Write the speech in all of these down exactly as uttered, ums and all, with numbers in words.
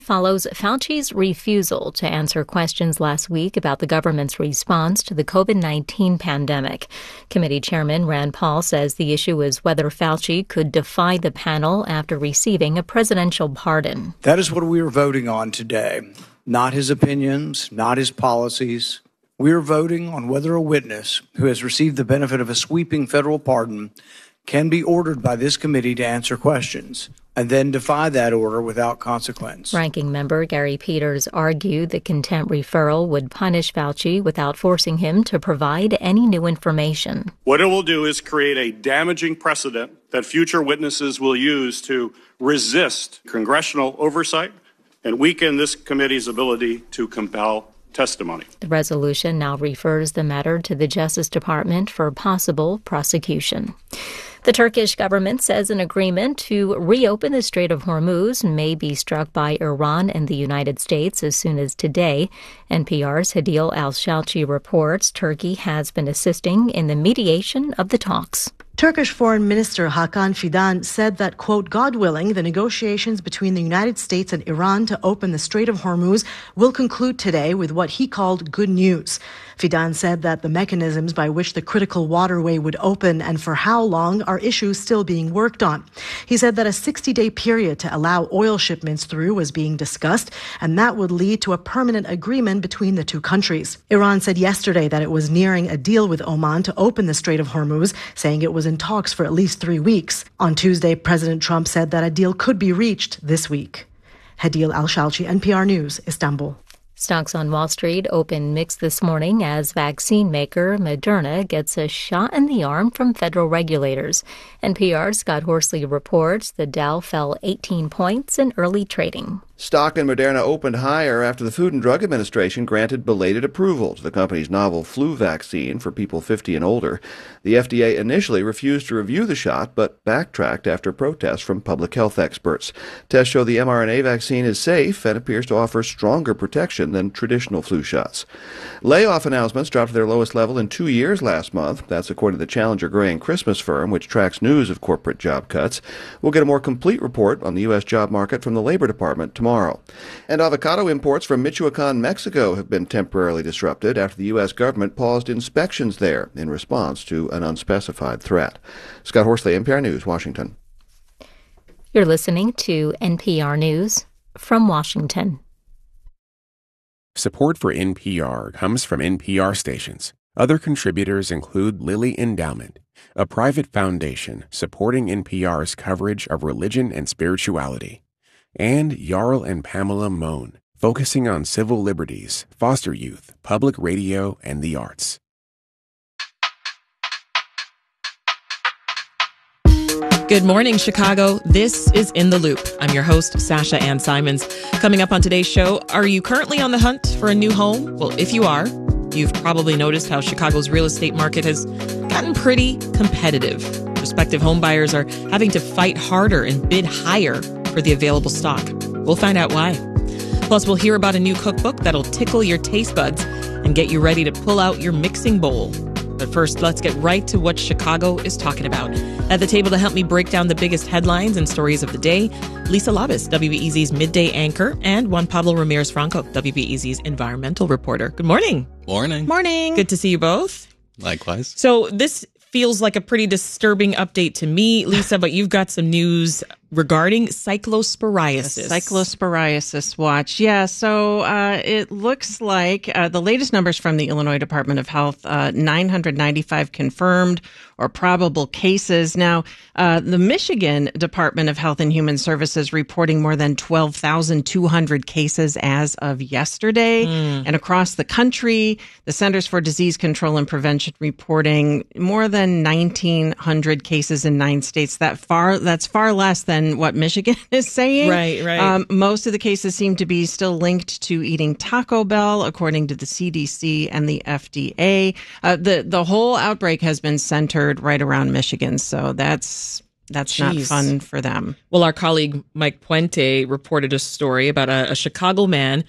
Follows Fauci's refusal to answer questions last week about the government's response to the COVID nineteen pandemic. Committee Chairman Rand Paul says the issue is whether Fauci could defy the panel after receiving a presidential pardon. That is what we are voting on today. Not his opinions, not his policies. We are voting on whether a witness who has received the benefit of a sweeping federal pardon can be ordered by this committee to answer questions and then defy that order without consequence. Ranking member Gary Peters argued the contempt referral would punish Fauci without forcing him to provide any new information. What it will do is create a damaging precedent that future witnesses will use to resist congressional oversight and weaken this committee's ability to compel testimony. The resolution now refers the matter to the Justice Department for possible prosecution. The Turkish government says an agreement to reopen the Strait of Hormuz may be struck by Iran and the United States as soon as today. N P R's Hadil Al-Shalchi reports Turkey has been assisting in the mediation of the talks. Turkish Foreign Minister Hakan Fidan said that, quote, God willing, the negotiations between the United States and Iran to open the Strait of Hormuz will conclude today with what he called good news. Fidan said that the mechanisms by which the critical waterway would open and for how long are issues still being worked on. He said that a sixty-day period to allow oil shipments through was being discussed, and that would lead to a permanent agreement between the two countries. Iran said yesterday that it was nearing a deal with Oman to open the Strait of Hormuz, saying it was in talks for at least three weeks. On Tuesday, President Trump said that a deal could be reached this week. Hadil Al-Shalchi, N P R News, Istanbul. Stocks on Wall Street opened mixed this morning as vaccine maker Moderna gets a shot in the arm from federal regulators. N P R's Scott Horsley reports the Dow fell eighteen points in early trading. Stock in Moderna opened higher after the Food and Drug Administration granted belated approval to the company's novel flu vaccine for people fifty and older. The F D A initially refused to review the shot, but backtracked after protests from public health experts. Tests show the mRNA vaccine is safe and appears to offer stronger protection than traditional flu shots. Layoff announcements dropped to their lowest level in two years last month. That's according to the Challenger Gray and Christmas firm, which tracks news of corporate job cuts. We'll get a more complete report on the U S job market from the Labor Department tomorrow. Tomorrow. And avocado imports from Michoacan, Mexico have been temporarily disrupted after the U S government paused inspections there in response to an unspecified threat. Scott Horsley, N P R News, Washington. You're listening to N P R News from Washington. Support for N P R comes from N P R stations. Other contributors include Lilly Endowment, a private foundation supporting N P R's coverage of religion and spirituality, and Jarl and Pamela Mohn, focusing on civil liberties, foster youth, public radio, and the arts. Good morning, Chicago. This is In the Loop. I'm your host, Sasha Ann Simons. Coming up on today's show, are you currently on the hunt for a new home? Well, if you are, you've probably noticed how Chicago's real estate market has gotten pretty competitive. Prospective homebuyers are having to fight harder and bid higher for the available stock. We'll find out why. Plus, we'll hear about a new cookbook that'll tickle your taste buds and get you ready to pull out your mixing bowl. But first, let's get right to what Chicago is talking about. At the table to help me break down the biggest headlines and stories of the day, Lisa Labus, W B E Z's midday anchor, and Juan Pablo Ramirez Franco, W B E Z's environmental reporter. Good morning. Morning. Morning. Good to see you both. Likewise. So this feels like a pretty disturbing update to me, Lisa, but you've got some news regarding cyclosporiasis. The cyclosporiasis watch. Yeah, so uh, it looks like uh, the latest numbers from the Illinois Department of Health, uh, nine hundred ninety-five confirmed or probable cases. Now, uh, the Michigan Department of Health and Human Services reporting more than twelve thousand two hundred cases as of yesterday. Mm. And across the country, the Centers for Disease Control and Prevention reporting more than nineteen hundred cases in nine states. That far, that's far less than what Michigan is saying. Right, right. Um, most of the cases seem to be still linked to eating Taco Bell, according to the C D C and the F D A. Uh, the the whole outbreak has been centered right around Michigan, so that's that's Jeez. not fun for them. Well, our colleague Mike Puente reported a story about a, a Chicago man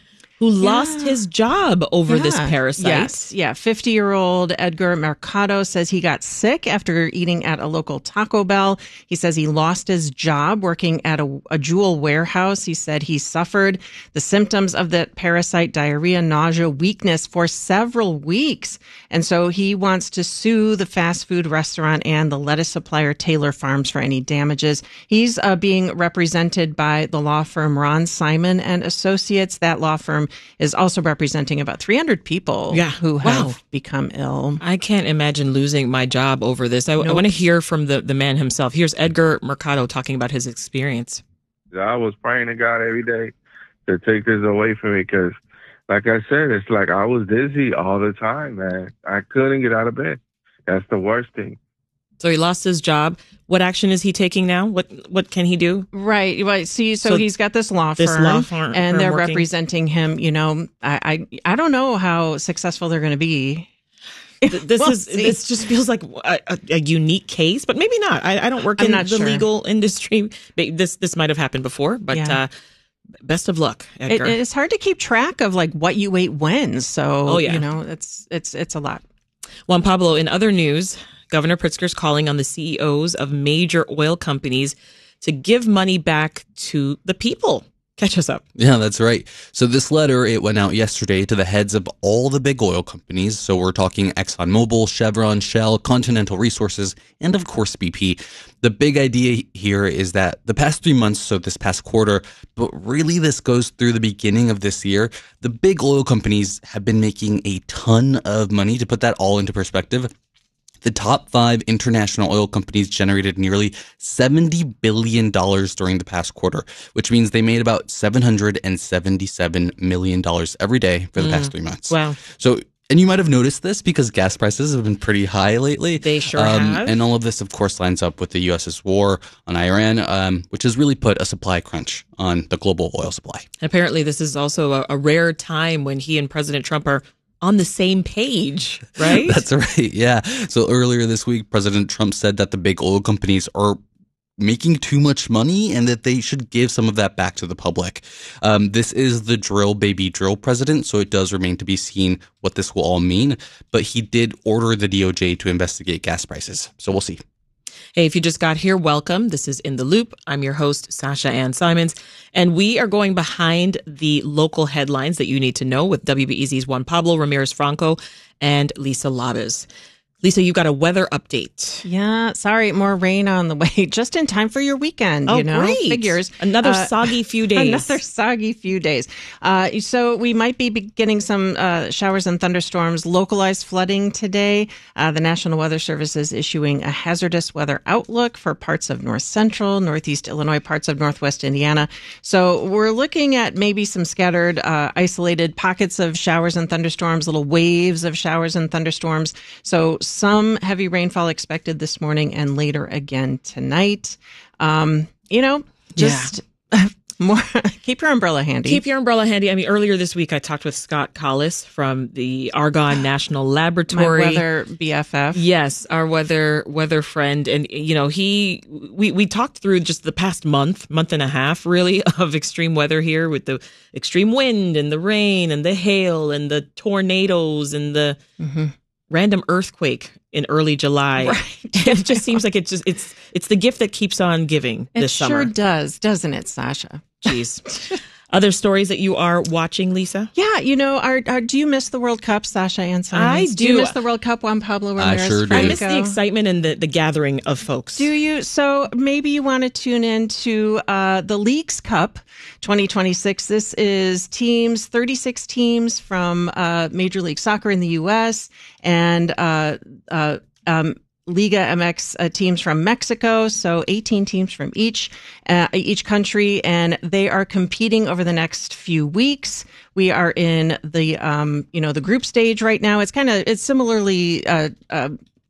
who yeah. lost his job over yeah. this parasite. Yes, yeah. fifty-year-old Edgar Mercado says he got sick after eating at a local Taco Bell. He says he lost his job working at a, a Jewel warehouse. He said he suffered the symptoms of the parasite, diarrhea, nausea, weakness for several weeks. And so he wants to sue the fast food restaurant and the lettuce supplier Taylor Farms for any damages. He's uh, being represented by the law firm Ron Simon and Associates. That law firm is also representing about three hundred people yeah. who have wow. become ill. I can't imagine losing my job over this. I, nope. I want to hear from the, the man himself. Here's Edgar Mercado talking about his experience. I was praying to God every day to take this away from me because, like I said, it's like I was dizzy all the time, man. I couldn't get out of bed. That's the worst thing. So he lost his job. What action is he taking now? What what can he do? Right. Right. See, so, so he's got this law this firm, law firm and they're working. representing him. You know, I, I I don't know how successful they're going to be. This we'll is see. This just feels like a, a, a unique case, but maybe not. I, I don't work I'm in not the sure. legal industry. This this might have happened before, but Yeah. uh, best of luck, Edgar. It, it's hard to keep track of like what you ate when. So Oh, yeah. you know, it's it's it's a lot. Juan Pablo, in other news, Governor Pritzker's calling on the C E Os of major oil companies to give money back to the people. Catch us up. Yeah, that's right. So this letter, it went out yesterday to the heads of all the big oil companies. So we're talking ExxonMobil, Chevron, Shell, Continental Resources, and of course B P. The big idea here is that the past three months, so this past quarter, but really this goes through the beginning of this year, the big oil companies have been making a ton of money. To put that all into perspective, the top five international oil companies generated nearly seventy billion dollars during the past quarter, which means they made about seven hundred seventy-seven million dollars every day for the mm. past three months. Wow. So, and you might have noticed this because gas prices have been pretty high lately. They sure um, have. And all of this, of course, lines up with the U S's war on Iran, um, which has really put a supply crunch on the global oil supply. Apparently, this is also a, a rare time when he and President Trump are on the same page, right? That's right. Yeah. So earlier this week, President Trump said that the big oil companies are making too much money and that they should give some of that back to the public. Um, this is the drill baby drill president, so it does remain to be seen what this will all mean. But he did order the D O J to investigate gas prices. So we'll see. Hey, if you just got here, welcome. This is In the Loop. I'm your host, Sasha Ann Simons, and we are going behind the local headlines that you need to know with W B E Z's Juan Pablo Ramirez Franco and Lisa Labez. Lisa, you got a weather update. Yeah, sorry, more rain on the way, just in time for your weekend. Oh, you know, great. Figures. Another uh, soggy few days. Another soggy few days. Uh, so we might be getting some uh, showers and thunderstorms, localized flooding today. Uh, the National Weather Service is issuing a hazardous weather outlook for parts of north central, northeast Illinois, parts of northwest Indiana. So we're looking at maybe some scattered, uh, isolated pockets of showers and thunderstorms, little waves of showers and thunderstorms. So some heavy rainfall expected this morning and later again tonight. Um, you know, just yeah. more keep your umbrella handy. Keep your umbrella handy. I mean, earlier this week, I talked with Scott Collis from the Argonne National Laboratory. My weather B F F. Yes, our weather weather friend. And, you know, he we, we talked through just the past month, month and a half, really, of extreme weather here with the extreme wind and the rain and the hail and the tornadoes and the mm-hmm. random earthquake in early July. Right. It just seems like it's just it's it's the gift that keeps on giving it this summer. It sure does, doesn't it, Sasha? Jeez. Other stories that you are watching, Lisa? Yeah, you know, are, are, do you miss the World Cup, Sasha Ann Simons? I do. do you miss the World Cup, Juan Pablo Ramirez? I sure do. I miss the excitement and the, the gathering of folks. Do you? So maybe you want to tune in to uh, the Leagues Cup twenty twenty-six. This is teams, thirty-six teams from uh, Major League Soccer in the U S and uh, uh, um, Liga M X uh, teams from Mexico, so eighteen teams from each uh, each country, and they are competing over the next few weeks. We are in the um, you know the group stage right now. It's kind of it's similarly uh, uh,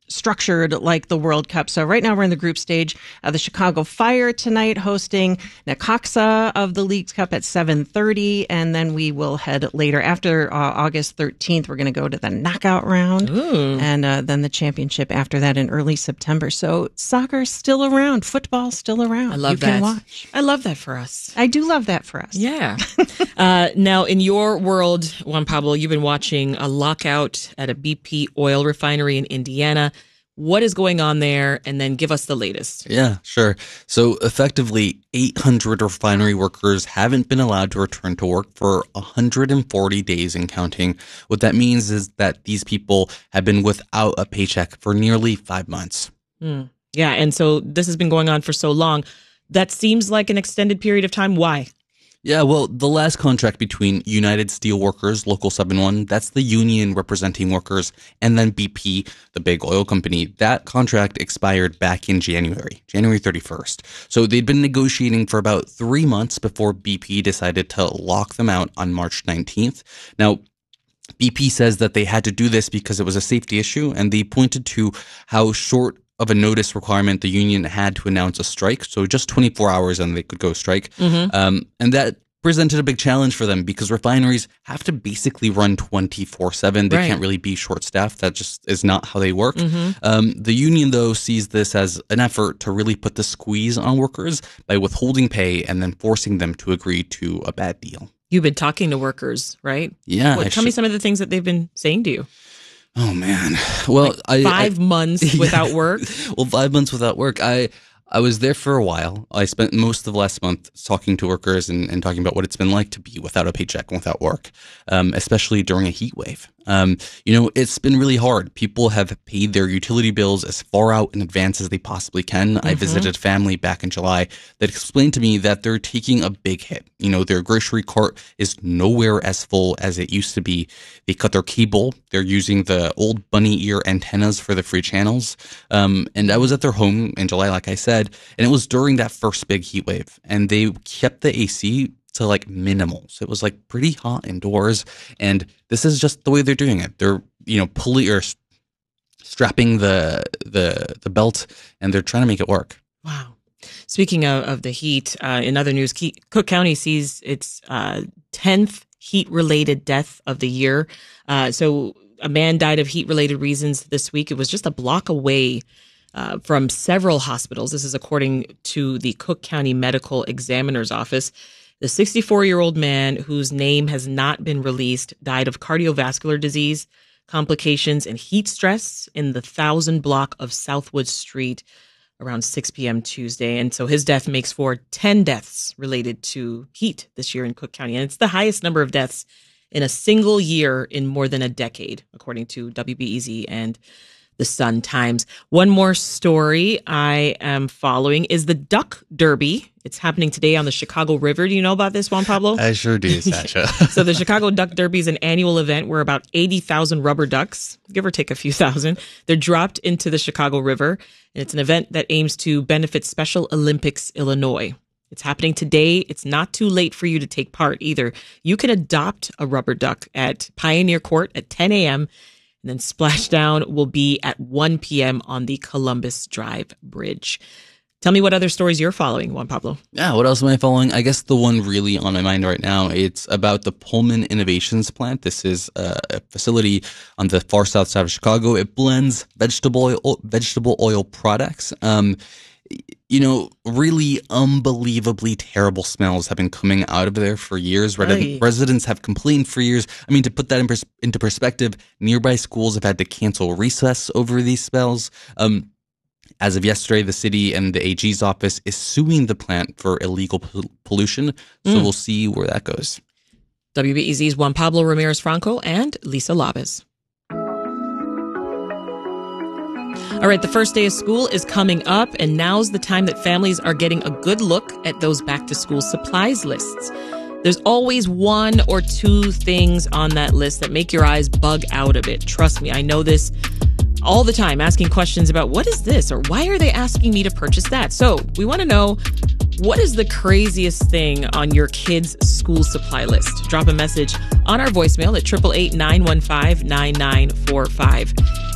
structured like the World Cup. So right now we're in the group stage. Uh, the Chicago Fire tonight hosting Necaxa of the Leagues Cup at seven thirty, and then we will head later after uh, August thirteenth. We're going to go to the knockout round, Ooh. and uh, then the championship after that in early September. So soccer's still around, football's still around. I love you that. Can watch. I love that for us. I do love that for us. Yeah. uh, now, in your world, Juan Pablo, you've been watching a lockout at a B P oil refinery in Indiana. What is going on there? And then give us the latest. Yeah, sure. So effectively, eight hundred refinery workers haven't been allowed to return to work for one hundred forty days and counting. What that means is that these people have been without a paycheck for nearly five months. Mm. Yeah. And so this has been going on for so long. That seems like an extended period of time. Why? Yeah, well, the last contract between United Steelworkers, Local seven one, that's the union representing workers, and then B P, the big oil company, that contract expired back in January, January thirty-first. So they'd been negotiating for about three months before B P decided to lock them out on March nineteenth. Now, B P says that they had to do this because it was a safety issue, and they pointed to how short of a notice requirement the union had to announce a strike. So just twenty-four hours and they could go strike. Mm-hmm. Um, and that presented a big challenge for them because refineries have to basically run twenty-four seven. They right. can't really be short-staffed. That just is not how they work. Mm-hmm. Um, the union, though, sees this as an effort to really put the squeeze on workers by withholding pay and then forcing them to agree to a bad deal. You've been talking to workers, right? Yeah. What, tell should... me some of the things that they've been saying to you. Oh, man. Well, like I, five I, months without work. Well, five months without work. I I was there for a while. I spent most of last month talking to workers and, and talking about what it's been like to be without a paycheck and without work, um, especially during a heat wave. Um, you know, it's been really hard. People have paid their utility bills as far out in advance as they possibly can. Mm-hmm. I visited family back in July that explained to me that they're taking a big hit. You know, their grocery cart is nowhere as full as it used to be. They cut their cable. They're using the old bunny ear antennas for the free channels. Um, and I was at their home in July, like I said, and it was during that first big heat wave. And they kept the A C to like minimal. So it was like pretty hot indoors. And this is just the way they're doing it. They're, you know, pulling or strapping the the the belt and they're trying to make it work. Wow. Speaking of, of the heat, uh, in other news, Cook County sees its uh, tenth heat-related death of the year. Uh, so a man died of heat-related reasons this week. It was just a block away uh, from several hospitals. This is according to the Cook County Medical Examiner's Office. The sixty-four-year-old man, whose name has not been released, died of cardiovascular disease, complications, and heat stress in the Thousand block of Southwood Street around six p.m. Tuesday. And so his death makes for ten deaths related to heat this year in Cook County. And it's the highest number of deaths in a single year in more than a decade, according to W B E Z and the Sun Times. One more story I am following is the Duck Derby. It's happening today on the Chicago River. Do you know about this, Juan Pablo? I sure do, Sasha. So the Chicago Duck Derby is an annual event where about eighty thousand rubber ducks, give or take a few thousand, they're dropped into the Chicago River. And it's an event that aims to benefit Special Olympics Illinois. It's happening today. It's not too late for you to take part either. You can adopt a rubber duck at Pioneer Court at ten a.m., and then splashdown will be at one p.m. on the Columbus Drive Bridge. Tell me what other stories you're following, Juan Pablo. Yeah, what else am I following? I guess the one really on my mind right now, it's about the Pullman Innovations Plant. This is a facility on the far south side of Chicago. It blends vegetable oil, vegetable oil products. Um, you know, really unbelievably terrible smells have been coming out of there for years. Right. Residents have complained for years. I mean, to put that in pers- into perspective, nearby schools have had to cancel recess over these smells. Um, as of yesterday, the city and the A G's office is suing the plant for illegal pol- pollution. So mm. we'll see where that goes. W B E Z's Juan Pablo Ramirez Franco and Lisa Labez. All right, the first day of school is coming up, and now's the time that families are getting a good look at those back-to-school supplies lists. There's always one or two things on that list that make your eyes bug out a bit. Trust me, I know this all the time, asking questions about what is this or why are they asking me to purchase that? So we want to know, what is the craziest thing on your kids' school supply list? Drop a message on our voicemail at eight eight eight, nine one five, nine nine four five.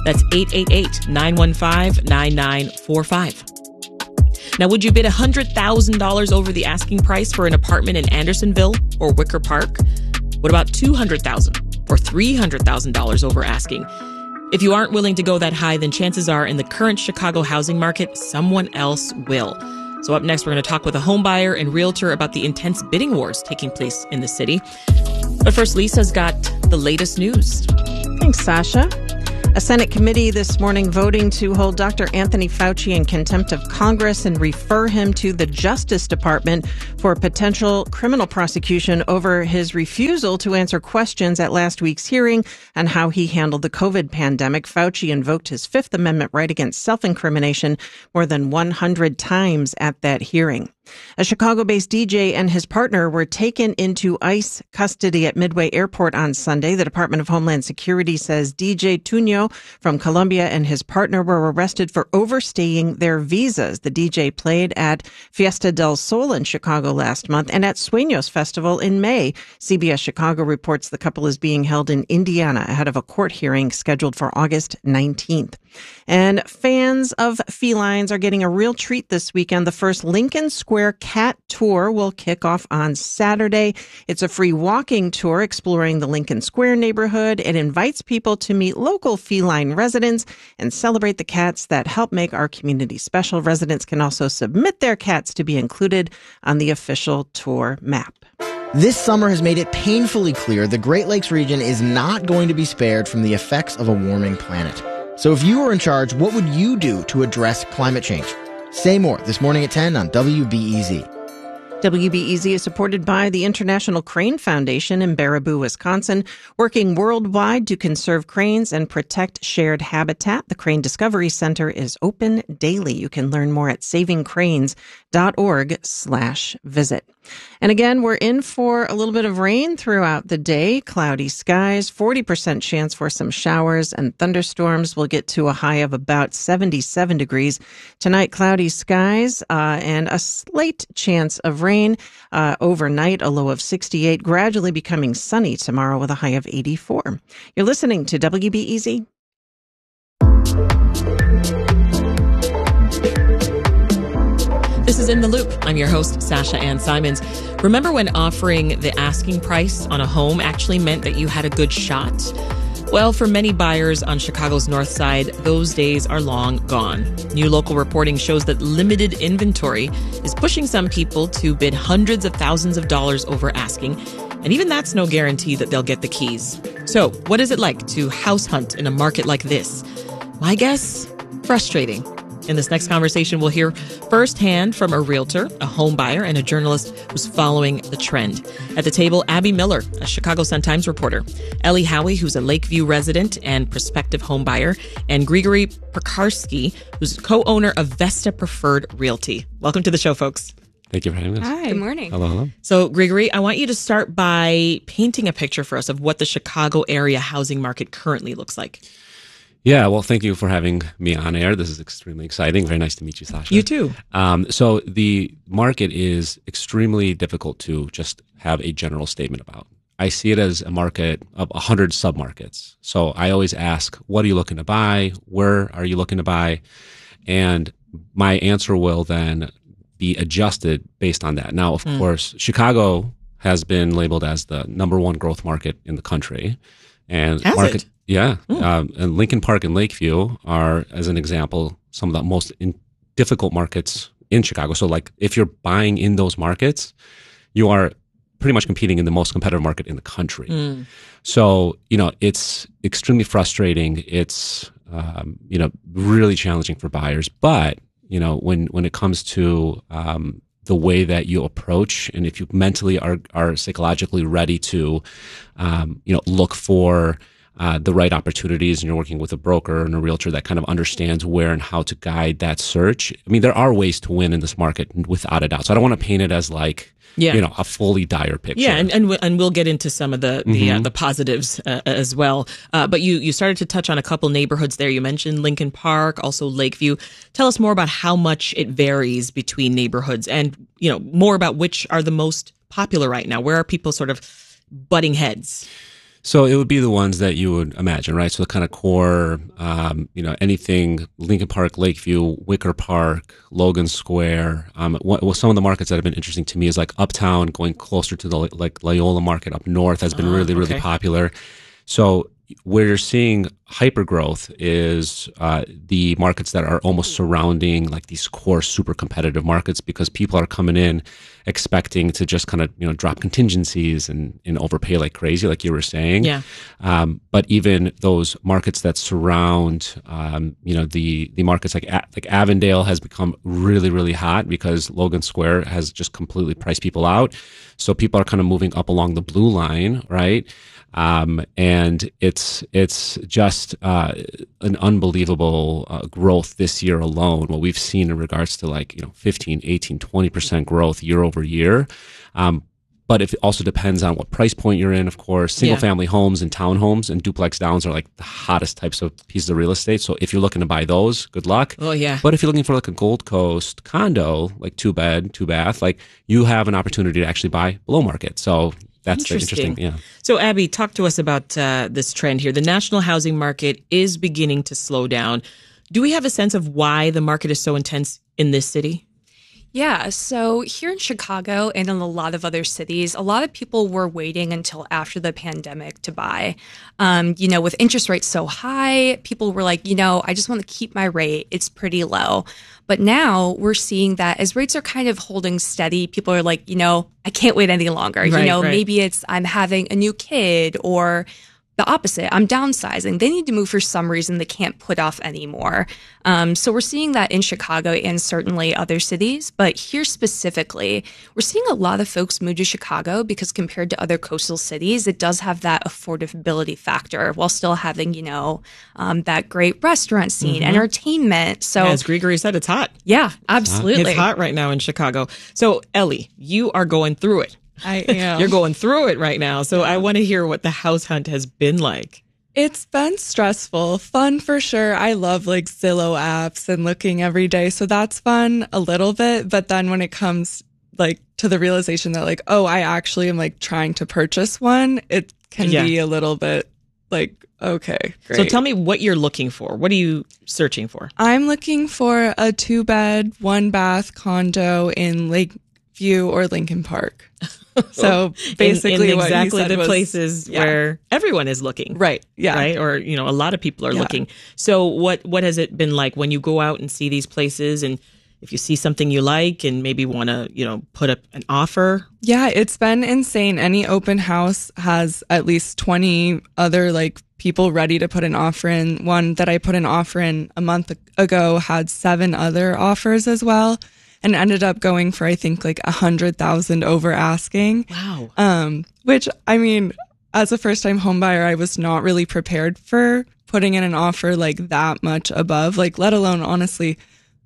That's eight eight eight, nine one five, nine nine four five. Now, would you bid one hundred thousand dollars over the asking price for an apartment in Andersonville or Wicker Park? What about two hundred thousand dollars or three hundred thousand dollars over asking? If you aren't willing to go that high, then chances are in the current Chicago housing market, someone else will. So up next, we're going to talk with a home buyer and realtor about the intense bidding wars taking place in the city. But first, Lisa's got the latest news. Thanks, Sasha. A Senate committee this morning voting to hold Doctor Anthony Fauci in contempt of Congress and refer him to the Justice Department for potential criminal prosecution over his refusal to answer questions at last week's hearing on how he handled the COVID pandemic. Fauci invoked his Fifth Amendment right against self-incrimination more than one hundred times at that hearing. A Chicago-based D J and his partner were taken into ICE custody at Midway Airport on Sunday. The Department of Homeland Security says D J Tunio from Colombia and his partner were arrested for overstaying their visas. The D J played at Fiesta del Sol in Chicago last month and at Sueños Festival in May. C B S Chicago reports the couple is being held in Indiana ahead of a court hearing scheduled for August nineteenth. And fans of felines are getting a real treat this weekend. The first Lincoln Square Cat Tour will kick off on Saturday. It's a free walking tour exploring the Lincoln Square neighborhood. It invites people to meet local feline residents and celebrate the cats that help make our community special. Residents can also submit their cats to be included on the official tour map. This summer has made it painfully clear the Great Lakes region is not going to be spared from the effects of a warming planet. So if you were in charge, what would you do to address climate change? Say more this morning at ten on W B E Z. W B E Z is supported by the International Crane Foundation in Baraboo, Wisconsin, working worldwide to conserve cranes and protect shared habitat. The Crane Discovery Center is open daily. You can learn more at saving cranes dot org slash visit. And again, we're in for a little bit of rain throughout the day. Cloudy skies, forty percent chance for some showers and thunderstorms. We'll get to a high of about seventy-seven degrees. Tonight, cloudy skies uh, and a slight chance of rain. Uh, overnight, a low of sixty-eight, gradually becoming sunny tomorrow with a high of eighty-four. You're listening to W B E Z. This is In the Loop. I'm your host, Sasha Ann Simons. Remember when offering the asking price on a home actually meant that you had a good shot? Well, for many buyers on Chicago's north side, those days are long gone. New local reporting shows that limited inventory is pushing some people to bid hundreds of thousands of dollars over asking, and even that's no guarantee that they'll get the keys. So, what is it like to house hunt in a market like this? My guess? Frustrating. In this next conversation, we'll hear firsthand from a realtor, a home buyer, and a journalist who's following the trend. At the table, Abby Miller, a Chicago Sun-Times reporter, Ellie Howie, who's a Lakeview resident and prospective home buyer, and Grigory Pekarski, who's co-owner of Vesta Preferred Realty. Welcome to the show, folks. Thank you for having us. Hi. Good morning. Hello, hello. So, Grigory, I want you to start by painting a picture for us of what the Chicago area housing market currently looks like. Yeah, well, thank you for having me on air. This is extremely exciting. Very nice to meet you, Sasha. You too. Um, so the market is extremely difficult to just have a general statement about. I see it as a market of one hundred submarkets. So I always ask, what are you looking to buy? Where are you looking to buy? And my answer will then be adjusted based on that. Now, of mm. course, Chicago has been labeled as the number one growth market in the country. And has market, it? Yeah. Mm. Um, and Lincoln Park and Lakeview are, as an example, some of the most in difficult markets in Chicago. So like if you're buying in those markets, you are pretty much competing in the most competitive market in the country. Mm. So, you know, it's extremely frustrating. It's, um, you know, really challenging for buyers. But, you know, when, when it comes to um, the way that you approach, and if you mentally are, are psychologically ready to, um, you know, look for Uh, the right opportunities, and you're working with a broker and a realtor that kind of understands where and how to guide that search. I mean, there are ways to win in this market without a doubt. So I don't want to paint it as like, yeah. you know, a fully dire picture. Yeah, and and, w- and we'll get into some of the the, mm-hmm. uh, the positives uh, as well. Uh, but you you started to touch on a couple neighborhoods there. You mentioned Lincoln Park, also Lakeview. Tell us more about how much it varies between neighborhoods, and you know more about which are the most popular right now. Where are people sort of butting heads? So it would be the ones that you would imagine, right? So the kind of core, um, you know, anything Lincoln Park, Lakeview, Wicker Park, Logan Square. Um, what, well, some of the markets that have been interesting to me is like Uptown, going closer to the like Loyola Market up north has been Oh, really, really okay. popular. So where you're seeing hypergrowth is uh, the markets that are almost surrounding like these core super competitive markets, because people are coming in expecting to just kind of, you know, drop contingencies and, and overpay like crazy, like you were saying. Yeah. Um, but even those markets that surround, um, you know, the the markets like A- like Avondale has become really, really hot because Logan Square has just completely priced people out. So people are kind of moving up along the blue line, right? Um, and it's it's just uh, an unbelievable uh, growth this year alone. What we've seen in regards to like, you know, fifteen, eighteen, twenty percent growth year over year. Um, but it also depends on what price point you're in, of course. Single Yeah. family homes and townhomes and duplex downs are like the hottest types of pieces of real estate. So if you're looking to buy those, good luck. Oh, yeah. But if you're looking for like a Gold Coast condo, like two bed, two bath, like you have an opportunity to actually buy below market. So that's the Interesting. interesting. Yeah. So, Abby, talk to us about uh, this trend here. The national housing market is beginning to slow down. Do we have a sense of why the market is so intense in this city? Yeah, so here in Chicago and in a lot of other cities, a lot of people were waiting until after the pandemic to buy. Um, you know, with interest rates so high, people were like, you know, I just want to keep my rate. It's pretty low. But now we're seeing that as rates are kind of holding steady, people are like, you know, I can't wait any longer. Right, you know, right. maybe it's I'm having a new kid, or the opposite, I'm downsizing. They need to move for some reason they can't put off anymore. Um, so we're seeing that in Chicago and certainly other cities. But here specifically, we're seeing a lot of folks move to Chicago because compared to other coastal cities, it does have that affordability factor while still having, you know, um, that great restaurant scene, Mhm. entertainment. So As Gregory said, it's hot. yeah, absolutely. It's hot right now in Chicago. So, Ellie, you are going through it. I am. You're going through it right now. So I want to hear what the house hunt has been like. It's been stressful, fun for sure. I love like Zillow apps and looking every day. So that's fun a little bit. But then when it comes like to the realization that like, oh, I actually am like trying to purchase one, it can Yeah. be a little bit like, okay, great. So tell me what you're looking for. What are you searching for? I'm looking for a two bed, one bath condo in Lakeview or Lincoln Park. So basically, in, in what exactly he said the was, places yeah. where everyone is looking, right? Yeah, right, or you know, a lot of people are Yeah. looking. So what what has it been like when you go out and see these places, and if you see something you like, and maybe want to you know put up an offer? Yeah, it's been insane. Any open house has at least twenty other like people ready to put an offer in. One that I put an offer in a month ago had seven other offers as well, and ended up going for I think like a hundred thousand over asking. Wow. Um, which I mean, as a first time home buyer, I was not really prepared for putting in an offer like that much above, like let alone honestly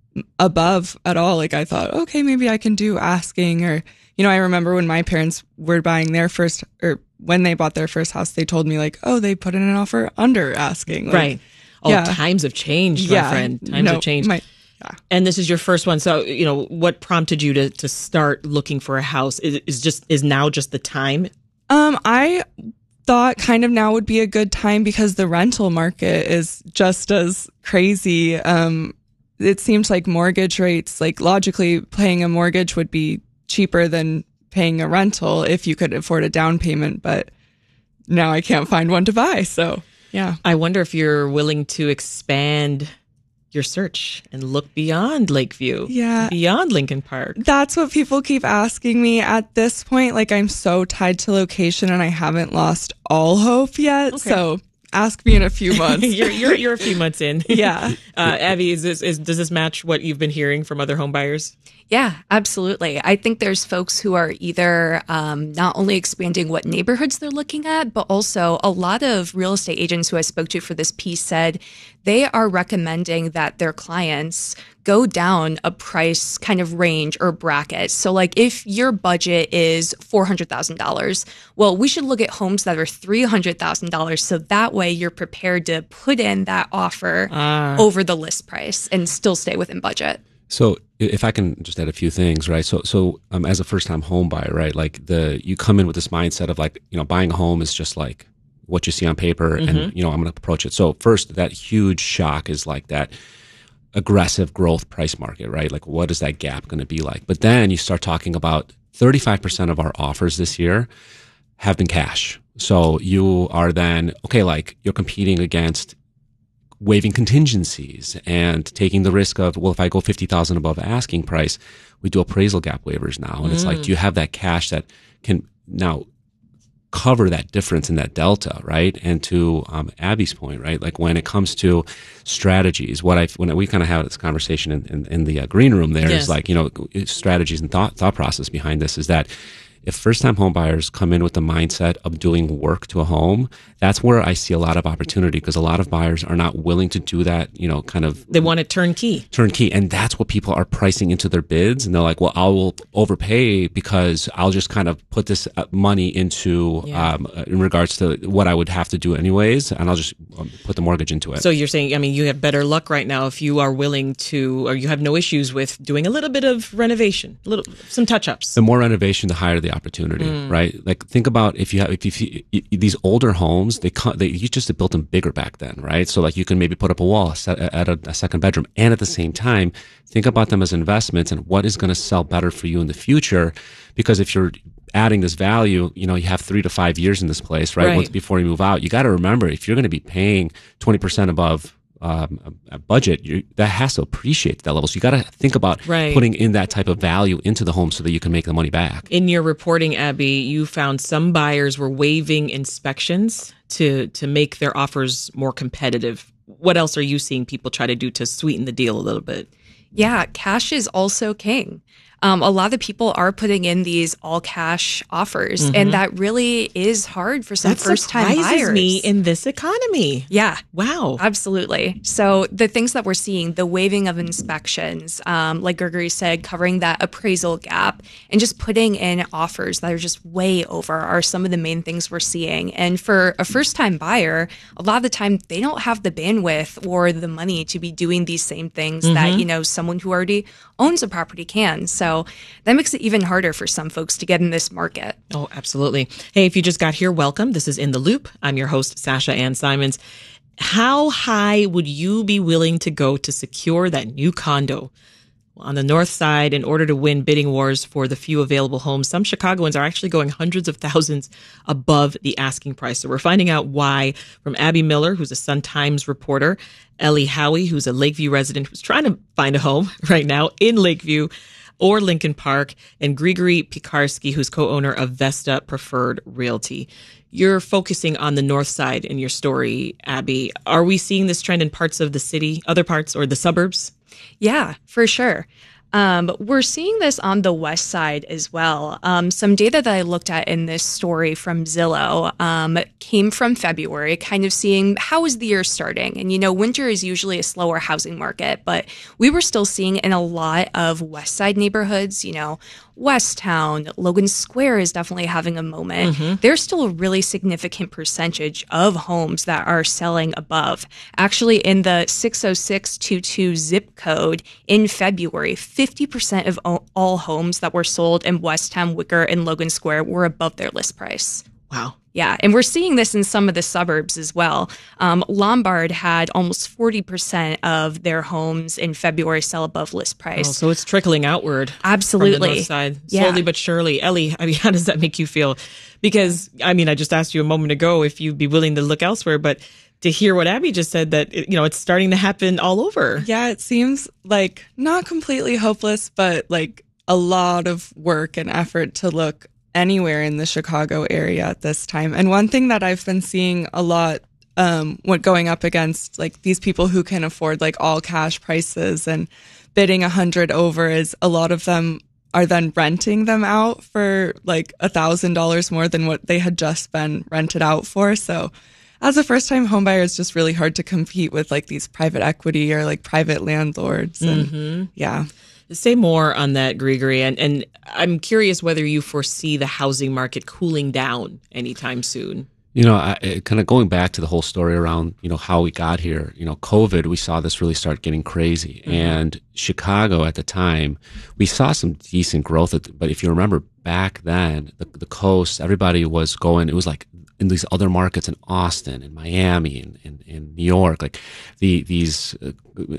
above at all. Like I thought, okay, maybe I can do asking, or you know, I remember when my parents were buying their first, or when they bought their first house, they told me like, oh, they put in an offer under asking. Like, Right. Oh, yeah. times have changed, my Yeah. friend. Times No, have changed. my- And this is your first one. So, you know, what prompted you to, to start looking for a house? Is, is just is now just the time? Um, I thought kind of now would be a good time because the rental market is just as crazy. Um, it seems like mortgage rates, like logically paying a mortgage would be cheaper than paying a rental if you could afford a down payment, but now I can't find one to buy. So, yeah. I wonder if you're willing to expand your search and look beyond Lakeview, Yeah. beyond Lincoln Park. That's what people keep asking me at this point. Like I'm so tied to location and I haven't lost all hope yet. Okay. So ask me in a few months. you're, you're you're a few months in. Yeah. Uh, Abby, is this is does this match what you've been hearing from other home buyers? Yeah, absolutely. I think there's folks who are either um, not only expanding what neighborhoods they're looking at, but also a lot of real estate agents who I spoke to for this piece said they are recommending that their clients go down a price kind of range or bracket. So like if your budget is four hundred thousand dollars, well, we should look at homes that are three hundred thousand dollars. So that way you're prepared to put in that offer Ah. over the list price and still stay within budget. So if I can just add a few things, right? So, so um, as a first-time home buyer, right, like the you come in with this mindset of like, you know, buying a home is just like what you see on paper, Mhm. and you know I'm going to approach it. So first, that huge shock is like that aggressive growth price market, right? Like, what is that gap going to be like? But then you start talking about thirty-five percent of our offers this year have been cash. So you are then, okay, like you're competing against waiving contingencies and taking the risk of, well, if I go fifty thousand above asking price, we do appraisal gap waivers now. And it's like, Mm. do you have that cash that can now cover that difference in that delta, right? And to um, Abby's point, right? Like when it comes to strategies, what I when we kind of have this conversation in, in, in the uh, green room, there is Yes. like, you know, strategies and thought thought process behind this is that if first-time home buyers come in with the mindset of doing work to a home, that's where I see a lot of opportunity, because a lot of buyers are not willing to do that, you know, kind of They want it turnkey. turnkey. And that's what people are pricing into their bids. And they're like, well, I will overpay because I'll just kind of put this uh, money into, Yeah. um, in regards to what I would have to do anyways. And I'll just um, put the mortgage into it. So you're saying, I mean, you have better luck right now if you are willing to, or you have no issues with doing a little bit of renovation, a little, some touch-ups. The more renovation, the higher the opportunity, Mm. right? Like think about if you have, if you, you, these older homes, they come, they, you just built them bigger back then, right? So like you can maybe put up a wall set, at a, a second bedroom, and at the same time, think about them as investments and what is going to sell better for you in the future. Because if you're adding this value, you know, you have three to five years in this place, right? Right. Once before you move out, you got to remember if you're going to be paying twenty percent above um, a, a budget, you, that has to appreciate that level. So you got to think about Right. putting in that type of value into the home so that you can make the money back. In your reporting, Abby, you found some buyers were waiving inspections to to make their offers more competitive. What else are you seeing people try to do to sweeten the deal a little bit? Yeah, cash is also king. Um, a lot of people are putting in these all cash offers, Mhm. and that really is hard for some That first time surprises buyers. me in this economy. Yeah. Wow. Absolutely. So the things that we're seeing, the waiving of inspections, um, like Gregory said, covering that appraisal gap and just putting in offers that are just way over are some of the main things we're seeing. And for a first time buyer, a lot of the time they don't have the bandwidth or the money to be doing these same things that, Mhm. you know, someone who already owns a property can. So that makes it even harder for some folks to get in this market. Oh, absolutely. Hey, if you just got here, welcome. This is In the Loop. I'm your host, Sasha Ann Simons. How high would you be willing to go to secure that new condo? On the north side, in order to win bidding wars for the few available homes, some Chicagoans are actually going hundreds of thousands above the asking price. So we're finding out why from Abby Miller, who's a Sun-Times reporter, Ellie Howie, who's a Lakeview resident who's trying to find a home right now in Lakeview or Lincoln Park, and Grigory Pekarsky, who's co-owner of Vesta Preferred Realty. You're focusing on the north side in your story, Abby. Are we seeing this trend in parts of the city, other parts, or the suburbs? Yeah, for sure. Um, we're seeing this on the west side as well. Um, some data that I looked at in this story from Zillow um, came from February, kind of seeing how is the year starting. And, you know, winter is usually a slower housing market, but we were still seeing in a lot of west side neighborhoods, you know, Westtown, Logan Square is definitely having a moment. Mhm. There's still a really significant percentage of homes that are selling above. Actually, in the six oh six two two zip code in February, fifty percent of o- all homes that were sold in Westtown, Wicker, and Logan Square were above their list price. Wow. Yeah, and we're seeing this in some of the suburbs as well. Um, Lombard had almost forty percent of their homes in February sell above list price. Oh, so it's trickling outward. Absolutely. From the north side, Yeah. slowly but surely. Ellie, I mean, how does that make you feel? Because, I mean, I just asked you a moment ago if you'd be willing to look elsewhere, but to hear what Abby just said, that, you know, it's starting to happen all over. Yeah, it seems like not completely hopeless, but like a lot of work and effort to look anywhere in the Chicago area at this time. And one thing that I've been seeing a lot, um, what going up against like these people who can afford like all cash prices and bidding a hundred over is a lot of them are then renting them out for like a thousand dollars more than what they had just been rented out for. So as a first time homebuyer, it's just really hard to compete with like these private equity or like private landlords. And Mhm. yeah. Say more on that, Grigory. And, and I'm curious whether you foresee the housing market cooling down anytime soon. You know, I, kind of going back to the whole story around, you know, how we got here, you know, COVID, we saw this really start getting crazy. Mm-hmm. And Chicago at the time, we saw some decent growth. At, but if you remember back then, the, the coast, everybody was going, it was like in these other markets in Austin and Miami and in, in New York, like the these uh,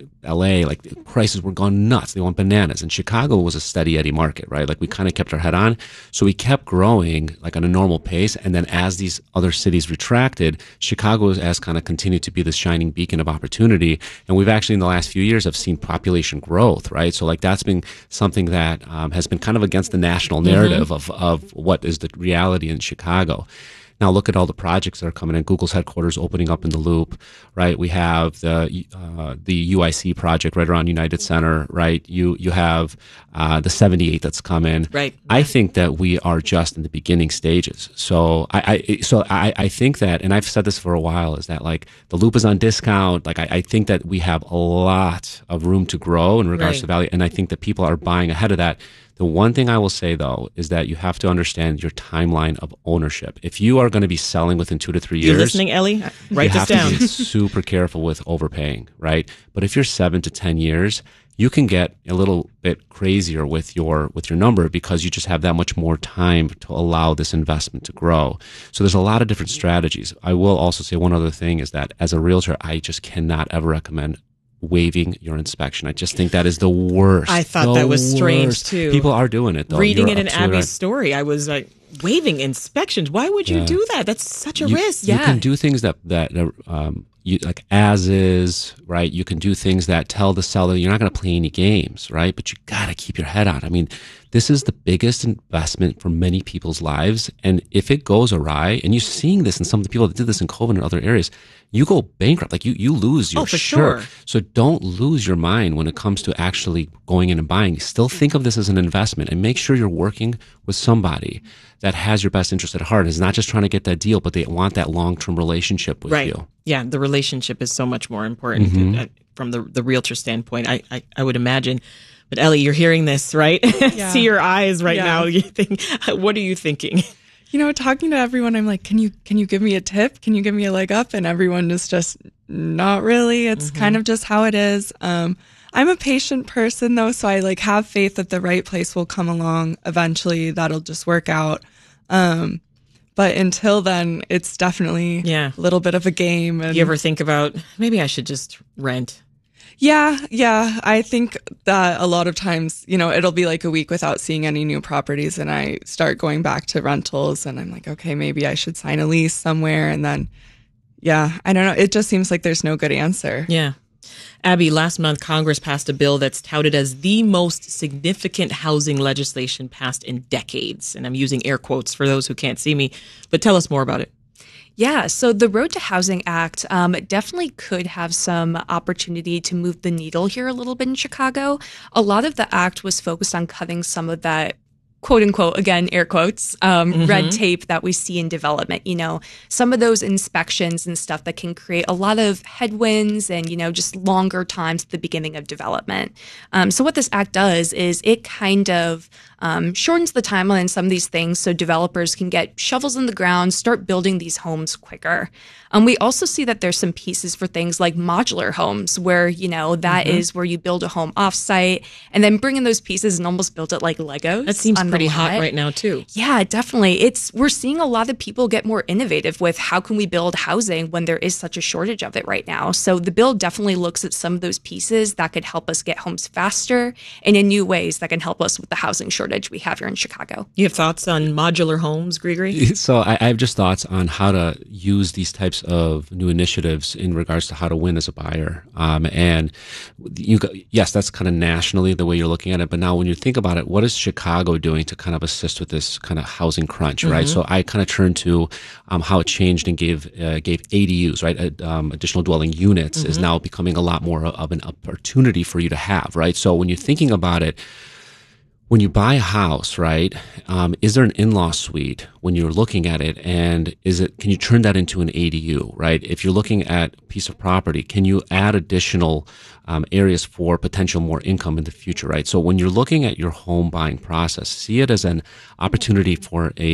L A, like prices were gone nuts. They went bananas. And Chicago was a steady Eddie market, right? Like we kind of kept our head on. So we kept growing like on a normal pace. And then as these other cities retracted, Chicago has kind of continued to be this shining beacon of opportunity. And we've actually in the last few years have seen population growth, right? So like that's been something that um, has been kind of against the national narrative mm-hmm. of, of what is the reality in Chicago. Now look at all the projects that are coming in. Google's headquarters opening up in the Loop, right? We have the uh, the U I C project right around United Center, right? You you have uh, the seventy-eight that's come in. Right. I think that we are just in the beginning stages. So I, I so I, I think that, and I've said this for a while, is that like the Loop is on discount. Like I, I think that we have a lot of room to grow in regards Right. to value, and I think that people are buying ahead of that. The one thing I will say, though, is that you have to understand your timeline of ownership. If you are going to be selling within two to three years... You listening, Ellie? Write you this have down. to be super careful with overpaying, right? But if you're seven to ten years, you can get a little bit crazier with your with your number because you just have that much more time to allow this investment to grow. So there's a lot of different strategies. I will also say one other thing is that as a realtor, I just cannot ever recommend waiving your inspection. I just think that is the worst. I thought the that was strange worst. too. People are doing it though. Reading You're it in absolutely Abby's right. story, I was like, waiving inspections. Why would you Yeah. do that? That's such a you, risk. You can do things that that um, you like as is, right? You can do things that tell the seller you're not going to play any games, right? But you got to keep your head on. I mean, this is the biggest investment for many people's lives, and if it goes awry, and you're seeing this in some of the people that did this in COVID and other areas, you go bankrupt. Like you, you lose your Oh, for shirt. sure. So don't lose your mind when it comes to actually going in and buying. Still think of this as an investment, and make sure you're working with somebody that has your best interest at heart and is not just trying to get that deal, but they want that long-term relationship with right. you. Yeah, the relationship is so much more important Mhm. uh, from the the realtor standpoint. I, I I would imagine. But Ellie, you're hearing this, right? Yeah. See your eyes right Yeah. now. You think, what are you thinking? You know, talking to everyone, I'm like, can you can you give me a tip? Can you give me a leg up? And everyone is just not really. It's Mm-hmm. kind of just how it is. Um, I'm a patient person though, so I like have faith that the right place will come along eventually. That'll just work out. Um, but until then, it's definitely Yeah. a little bit of a game. And You ever think about maybe I should just rent? Yeah, yeah. I think that a lot of times, you know, it'll be like a week without seeing any new properties, and I start going back to rentals, and I'm like, okay, maybe I should sign a lease somewhere. And then, yeah, I don't know. It just seems like there's no good answer. Yeah. Abby, last month, Congress passed a bill that's touted as the most significant housing legislation passed in decades. And I'm using air quotes for those who can't see me, but tell us more about it. Yeah, so the Road to Housing Act um, definitely could have some opportunity to move the needle here a little bit in Chicago. A lot of the act was focused on cutting some of that, quote unquote, again, air quotes, um, Mhm. red tape that we see in development. You know, some of those inspections and stuff that can create a lot of headwinds and, you know, just longer times at the beginning of development. Um, so what this act does is it kind of um, shortens the timeline on some of these things so developers can get shovels in the ground, start building these homes quicker. Um, we also see that there's some pieces for things like modular homes where, you know, that Mhm. is where you build a home offsite and then bring in those pieces and almost build it like Legos. That seems on the pretty hot lot. right now, too. Yeah, definitely. It's we're seeing a lot of people get more innovative with how can we build housing when there is such a shortage of it right now. So the bill definitely looks at some of those pieces that could help us get homes faster and in new ways that can help us with the housing shortage we have here in Chicago. You have thoughts on modular homes, Gregory? So I, I have just thoughts on how to use these types of new initiatives in regards to how to win as a buyer. Um, and you, go, yes, that's kind of nationally the way you're looking at it. But now, when you think about it, what is Chicago doing to kind of assist with this kind of housing crunch, right? Mhm. So I kind of turned to um, how it changed and gave uh, gave A D Us, right? Uh, um, additional dwelling units is Mhm. now becoming a lot more of an opportunity for you to have, right? So when you're thinking about it, when you buy a house, right, um, is there an in-law suite when you're looking at it, and is it, can you turn that into an A D U, right? If you're looking at a piece of property, can you add additional um, areas for potential more income in the future, right? So when you're looking at your home buying process, see it as an opportunity for a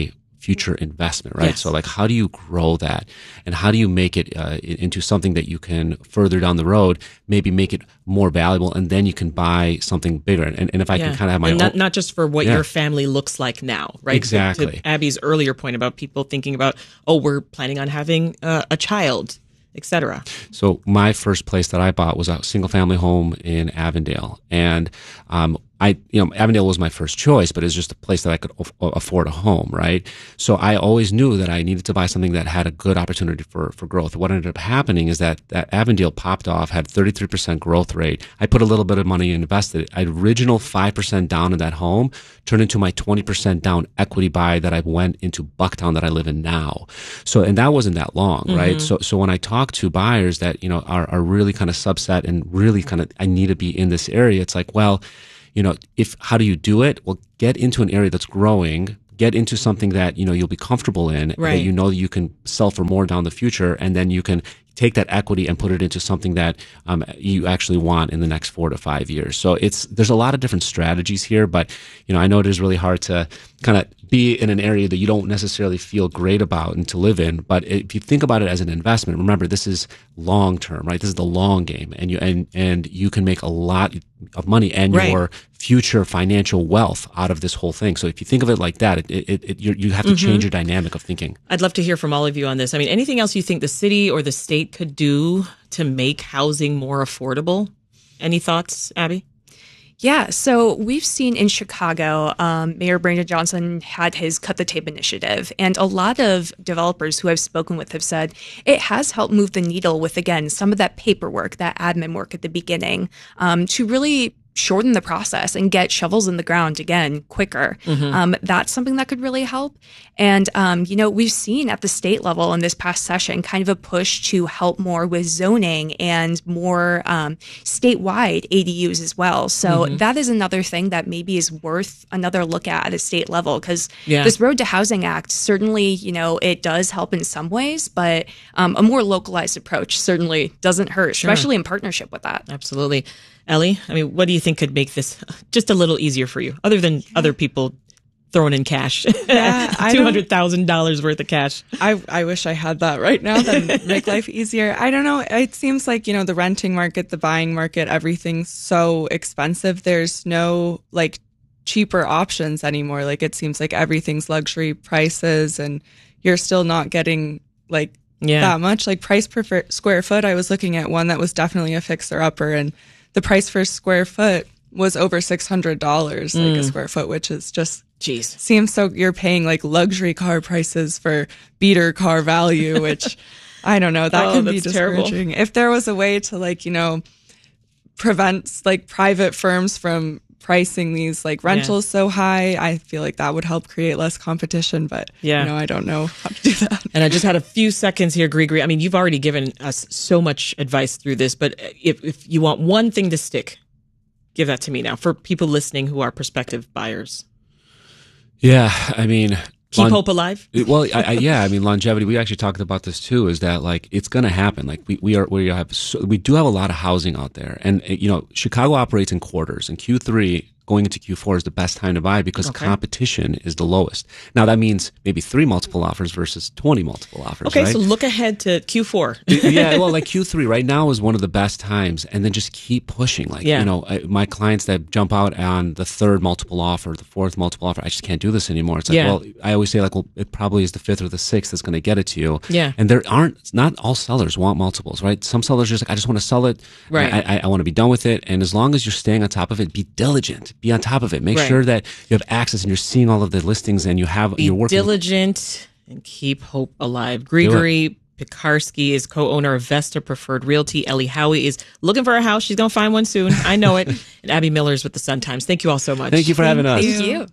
future investment, right? Yes. So like, how do you grow that? And how do you make it uh, into something that you can further down the road, maybe make it more valuable, and then you can buy something bigger. And, and if I Yeah. can kind of have my and not, own... not just for what Yeah. your family looks like now, right? Exactly. To, to Abby's earlier point about people thinking about, oh, we're planning on having uh, a child, et cetera. So my first place that I bought was a single family home in Avondale. And um, I, you know, Avondale was my first choice, but it's just a place that I could af- afford a home, right? So I always knew that I needed to buy something that had a good opportunity for, for growth. What ended up happening is that, that Avondale popped off, had thirty-three percent growth rate. I put a little bit of money and invested it. I original five percent down in that home turned into my twenty percent down equity buy that I went into Bucktown that I live in now. So, and that wasn't that long, right? Mhm. So, so when I talk to buyers that, you know, are, are really kind of subset and really kind of, I need to be in this area, it's like, well, you know, if, how do you do it? Well, get into an area that's growing, get into something that, you know, you'll be comfortable in, Right. that you know that you can sell for more down the future, and then you can take that equity and put it into something that um, you actually want in the next four to five years. So it's, there's a lot of different strategies here, but, you know, I know it is really hard to kind of be in an area that you don't necessarily feel great about and to live in. But if you think about it as an investment, remember, this is long term, right? This is the long game, and you, and, and you can make a lot of money and Right. your future financial wealth out of this whole thing. So if you think of it like that, it, it, it you you have to Mhm. change your dynamic of thinking. I'd love to hear from all of you on this. I mean, anything else you think the city or the state could do to make housing more affordable? Any thoughts, Abby? Yeah, so we've seen in Chicago, um, Mayor Brandon Johnson had his Cut the Tape initiative, and a lot of developers who I've spoken with have said it has helped move the needle with, again, some of that paperwork, that admin work at the beginning, um, to really shorten the process and get shovels in the ground again quicker. Mhm. Um, that's something that could really help. And, um, you know, we've seen at the state level in this past session kind of a push to help more with zoning and more um, statewide A D Us as well. So Mhm. that is another thing that maybe is worth another look at at a state level, because Yeah. this Road to Housing Act, certainly, you know, it does help in some ways, but um, a more localized approach certainly doesn't hurt, Sure. especially in partnership with that. Absolutely. Ellie, I mean, what do you think could make this just a little easier for you, other than other people throwing in cash? Yeah, I two don't- hundred thousand dollars worth of cash. I, I wish I had that right now. That'd make life easier. I don't know. It seems like, you know, the renting market, the buying market, everything's so expensive. There's no like cheaper options anymore. Like it seems like everything's luxury prices, and you're still not getting like Yeah. that much. Like price per f- square foot, I was looking at one that was definitely a fixer upper, and the price per square foot was over six hundred dollars like a Mm. square foot, which is just Jeez. seems so you're paying like luxury car prices for beater car value, which I don't know, that Oh, can be that's terrible. discouraging. If there was a way to like, you know, prevent like private firms from pricing these like rentals so high, I feel like that would help create less competition, but Yeah. you know, I don't know how to do that. And I just had a few seconds here, Grigori. I mean, you've already given us so much advice through this, but if, if you want one thing to stick, give that to me now for people listening who are prospective buyers. Yeah, I mean, Keep lon- hope alive. Well, I, I, yeah, I mean, longevity. We actually talked about this too. Is that like it's going to happen? Like we we are we have so, we do have a lot of housing out there, and uh, you know, Chicago operates in quarters, and Q three going into Q four is the best time to buy because Okay. competition is the lowest. Now that means maybe three multiple offers versus twenty multiple offers. Okay, right? so look ahead to Q four. Yeah, well, like Q three right now is one of the best times, and then just keep pushing. Like, Yeah. you know, I, my clients that jump out on the third multiple offer, the fourth multiple offer, I just can't do this anymore. It's like, Yeah. well, I always say like, well, it probably is the fifth or the sixth that's going to get it to you. Yeah. And there aren't, not all sellers want multiples, right? Some sellers are just like, I just want to sell it. Right. I, I, I want to be done with it. And as long as you're staying on top of it, be diligent, be on top of it. Make Right. sure that you have access and you're seeing all of the listings and you have, Be you're working. diligent and keep hope alive. Grigori Pekarsky is co-owner of Vesta Preferred Realty. Ellie Howie is looking for a house. She's going to find one soon. I know it. And Abby Miller is with the Sun Times. Thank you all so much. Thank you for having us. Thank you.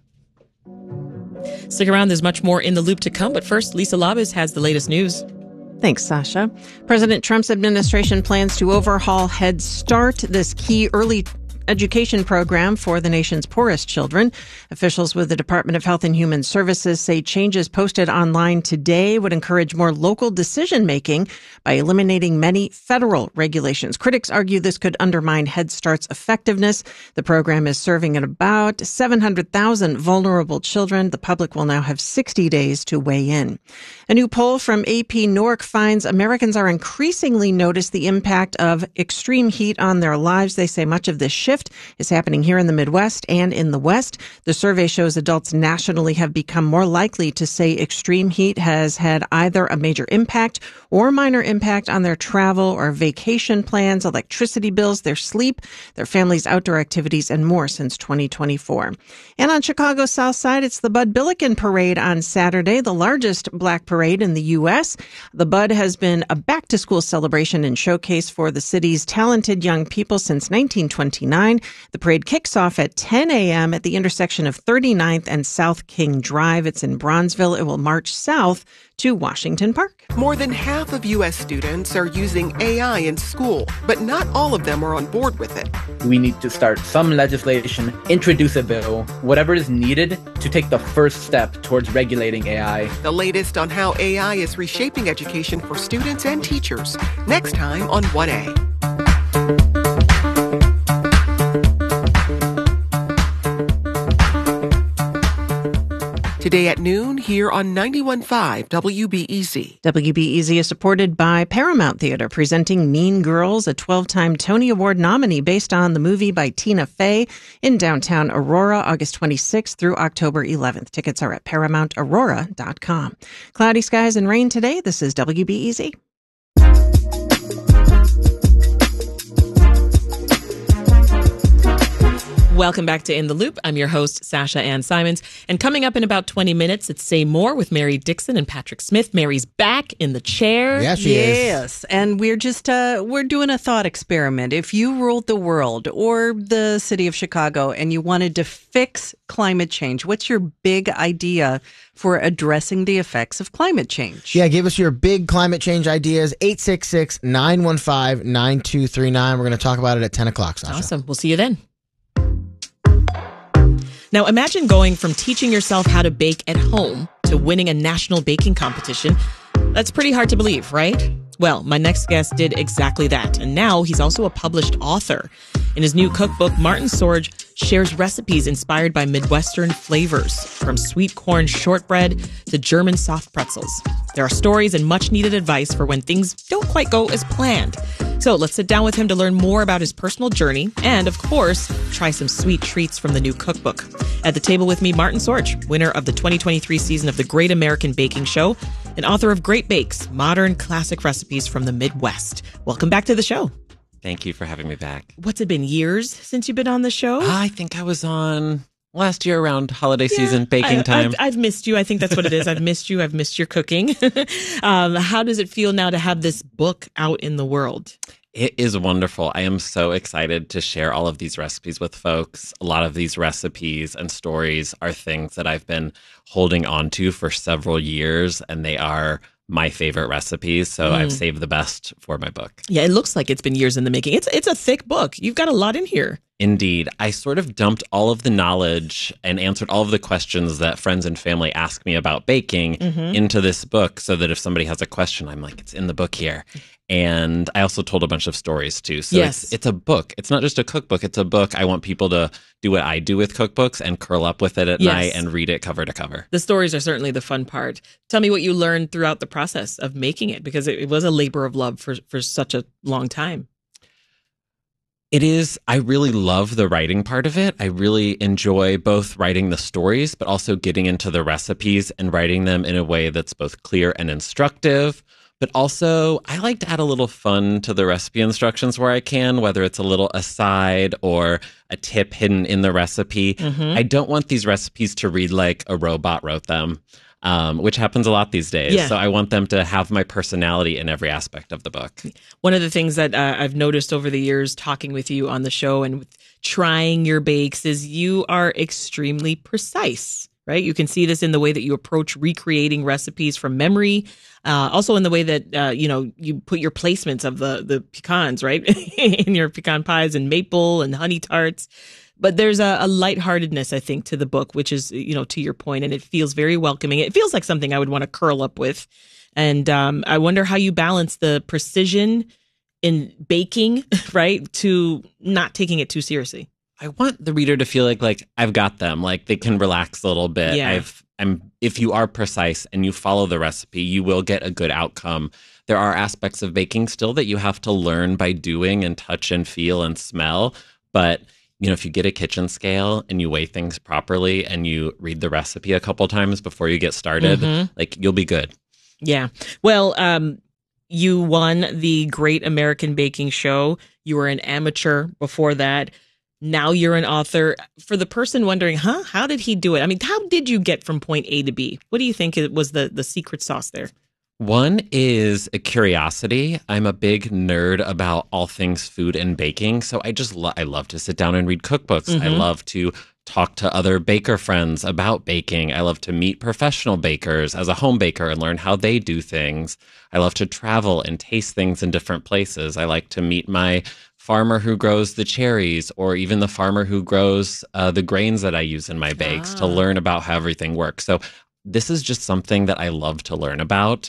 Stick around. There's much more in the loop to come. But first, Lisa Labis has the latest news. Thanks, Sasha. President Trump's administration plans to overhaul Head Start, this key early education program for the nation's poorest children. Officials with the Department of Health and Human Services say changes posted online today would encourage more local decision-making by eliminating many federal regulations. Critics argue this could undermine Head Start's effectiveness. The program is serving at about seven hundred thousand vulnerable children. The public will now have sixty days to weigh in. A new poll from A P Norc finds Americans are increasingly notice the impact of extreme heat on their lives. They say much of this shift is happening here in the Midwest and in the West. The survey shows adults nationally have become more likely to say extreme heat has had either a major impact or minor impact on their travel or vacation plans, electricity bills, their sleep, their family's outdoor activities, and more since twenty twenty-four. And on Chicago's South Side, it's the Bud Billiken Parade on Saturday, the largest black parade in the U S. The Bud has been a back-to-school celebration and showcase for the city's talented young people since nineteen twenty-nine. The parade kicks off at ten a.m. at the intersection of thirty-ninth and South King Drive. It's in Bronzeville. It will march south to Washington Park. More than half of U S students are using A I in school, but not all of them are on board with it. We need to start some legislation, introduce a bill, whatever is needed to take the first step towards regulating A I. The latest on how A I is reshaping education for students and teachers. Next time on one A. Today at noon, here on ninety-one point five W B E Z. W B E Z is supported by Paramount Theater, presenting Mean Girls, a twelve-time Tony Award nominee based on the movie by Tina Fey, in downtown Aurora, August twenty-sixth through October eleventh. Tickets are at paramount aurora dot com. Cloudy skies and rain today. This is W B E Z. Welcome back to In the Loop. I'm your host, Sasha Ann Simons. And coming up in about twenty minutes, it's Say More with Mary Dixon and Patrick Smith. Mary's back in the chair. Yes, she is. Yes, and we're just, uh, we're doing a thought experiment. If you ruled the world or the city of Chicago and you wanted to fix climate change, what's your big idea for addressing the effects of climate change? Yeah, give us your big climate change ideas. eight six six, nine one five, nine two three nine. We're going to talk about it at ten o'clock, Sasha. Awesome. We'll see you then. Now, imagine going from teaching yourself how to bake at home to winning a national baking competition. That's pretty hard to believe, right? Well, my next guest did exactly that, and now he's also a published author. In his new cookbook, Martin Sorge shares recipes inspired by Midwestern flavors, from sweet corn shortbread to German soft pretzels. There are stories and much-needed advice for when things don't quite go as planned. So let's sit down with him to learn more about his personal journey and, of course, try some sweet treats from the new cookbook. At the table with me, Martin Sorge, winner of the twenty twenty-three season of the Great American Baking Show and author of Great Bakes, Modern Classic Recipes from the Midwest. Welcome back to the show. Thank you for having me back. What's it been, years since you've been on the show? I think I was on last year around holiday yeah, season, baking I, time. I've, I've missed you. I think that's what it is. I've missed you. I've missed your cooking. um, how does it feel now to have this book out in the world? It is wonderful. I am so excited to share all of these recipes with folks. A lot of these recipes and stories are things that I've been holding on to for several years, and they are my favorite recipes. So mm. I've saved the best for my book. Yeah, it looks like it's been years in the making. It's it's a thick book. You've got a lot in here. Indeed. I sort of dumped all of the knowledge and answered all of the questions that friends and family ask me about baking mm-hmm. into this book, so that if somebody has a question, I'm like, it's in the book here. And I also told a bunch of stories too. So yes. it's, it's a book. It's not just a cookbook. It's a book. I want people to do what I do with cookbooks and curl up with it at yes. night and read it cover to cover. The stories are certainly the fun part. Tell me what you learned throughout the process of making it, because it, it was a labor of love for, for such a long time. It is. I really love the writing part of it. I really enjoy both writing the stories, but also getting into the recipes and writing them in a way that's both clear and instructive. But also, I like to add a little fun to the recipe instructions where I can, whether it's a little aside or a tip hidden in the recipe. Mm-hmm. I don't want these recipes to read like a robot wrote them, um, which happens a lot these days. Yeah. So I want them to have my personality in every aspect of the book. One of the things that uh, I've noticed over the years talking with you on the show and with trying your bakes is you are extremely precise right? You can see this in the way that you approach recreating recipes from memory. Uh, also in the way that, uh, you know, you put your placements of the, the pecans, right? in your pecan pies and maple and honey tarts. But there's a, a lightheartedness, I think, to the book, which is, you know, to your point, and it feels very welcoming. It feels like something I would want to curl up with. And um, I wonder how you balance the precision in baking, right, to not taking it too seriously. I want the reader to feel like like I've got them, like they can relax a little bit. Yeah. I've I'm if you are precise and you follow the recipe, you will get a good outcome. There are aspects of baking still that you have to learn by doing and touch and feel and smell, but you know, if you get a kitchen scale and you weigh things properly and you read the recipe a couple times before you get started, Mhm. like you'll be good. Yeah. Well, um, you won the Great American Baking Show. You were an amateur before that. Now you're an author. For the person wondering, huh, how did he do it? I mean, how did you get from point A to B? What do you think it was the, the secret sauce there? One is a curiosity. I'm a big nerd about all things food and baking. So I just lo- I love to sit down and read cookbooks. I Mhm. love to talk to other baker friends about baking. I love to meet professional bakers as a home baker and learn how they do things. I love to travel and taste things in different places. I like to meet my farmer who grows the cherries, or even the farmer who grows uh, the grains that I use in my bakes, to learn about how everything works. So this is just something that I love to learn about.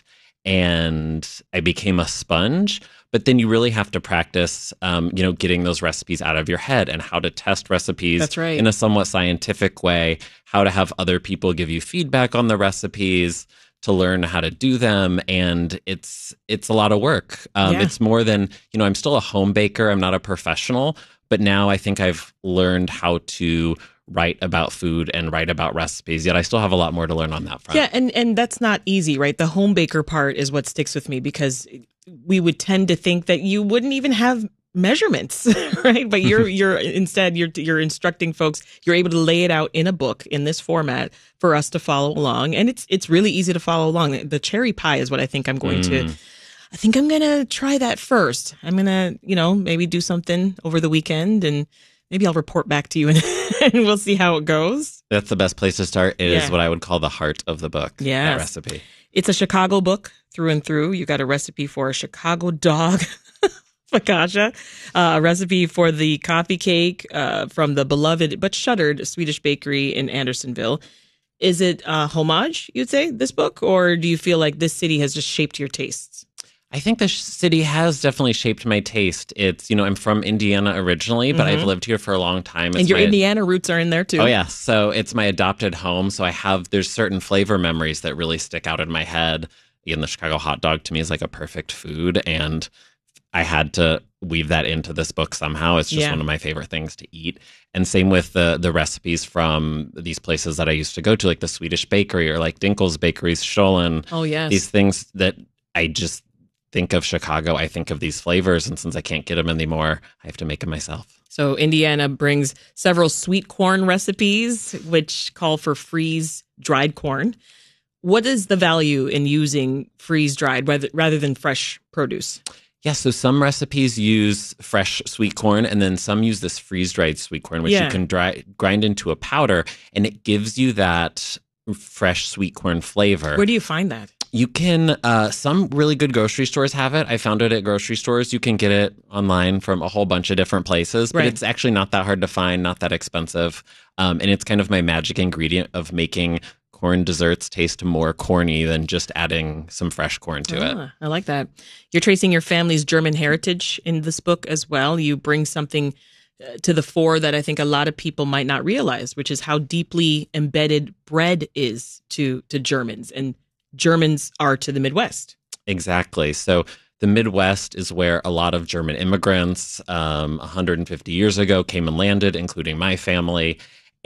And I became a sponge, but then you really have to practice, um, you know, getting those recipes out of your head and how to test recipes That's right. in a somewhat scientific way, how to have other people give you feedback on the recipes, to learn how to do them. And it's it's a lot of work. Um, Yeah. It's more than, you know, I'm still a home baker. I'm not a professional, but now I think I've learned how to write about food and write about recipes, yet I still have a lot more to learn on that front. Yeah, and, and that's not easy, right? The home baker part is what sticks with me, because we would tend to think that you wouldn't even have measurements, right? But you're you're instead you're you're instructing folks. You're able to lay it out in a book in this format for us to follow along, and it's it's really easy to follow along. The cherry pie is what I think I'm going to. Mm. I think I'm gonna try that first. I'm gonna, you know, maybe do something over the weekend, and maybe I'll report back to you, and, and we'll see how it goes. That's the best place to start. It Yeah. is what I would call the heart of the book, Yes. that recipe. It's a Chicago book through and through. You got a recipe for a Chicago dog focaccia, uh, a recipe for the coffee cake uh, from the beloved but shuttered Swedish bakery in Andersonville. Is it a homage, you'd say, this book, or do you feel like this city has just shaped your tastes? I think the sh- city has definitely shaped my taste. It's, you know, I'm from Indiana originally, but Mhm. I've lived here for a long time. It's And your my- Indiana roots are in there too. Oh, yeah. So it's my adopted home. So I have, there's certain flavor memories that really stick out in my head. Again, the Chicago hot dog to me is like a perfect food. And I had to weave that into this book somehow. It's just Yeah. one of my favorite things to eat. And same with the the recipes from these places that I used to go to, like the Swedish bakery or like Dinkel's Bakeries, Scholen. Oh, yes. These things that I just think of Chicago, I think of these flavors. And since I can't get them anymore, I have to make them myself. So Indiana brings several sweet corn recipes, which call for freeze-dried corn. What is the value in using freeze-dried rather, rather than fresh produce? Yeah, so some recipes use fresh sweet corn, and then some use this freeze-dried sweet corn, which Yeah. you can dry, grind into a powder, and it gives you that fresh sweet corn flavor. Where do you find that? You can, uh, some really good grocery stores have it. I found it at grocery stores. You can get it online from a whole bunch of different places, but Right. it's actually not that hard to find, not that expensive. Um, and it's kind of my magic ingredient of making corn desserts taste more corny than just adding some fresh corn to it. Ah, I like that. You're tracing your family's German heritage in this book as well. You bring something uh, to the fore that I think a lot of people might not realize, which is how deeply embedded bread is to to Germans, and Germans are to the Midwest. Exactly. So the Midwest is where a lot of German immigrants um, one hundred fifty years ago came and landed, including my family.